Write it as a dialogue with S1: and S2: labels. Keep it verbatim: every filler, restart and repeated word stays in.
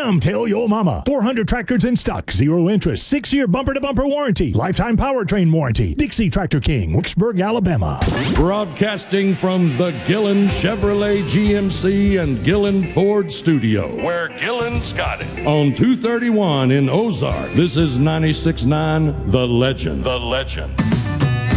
S1: Bam! Tell your mama. four hundred tractors in stock, zero interest, six-year bumper-to-bumper warranty, lifetime powertrain warranty. Dixie Tractor King, Wicksburg, Alabama.
S2: Broadcasting from the Gillen Chevrolet G M C and Gillen Ford studio,
S3: where Gillen's got it.
S2: On two thirty-one in Ozark, this is ninety-six point nine The Legend.
S3: The Legend.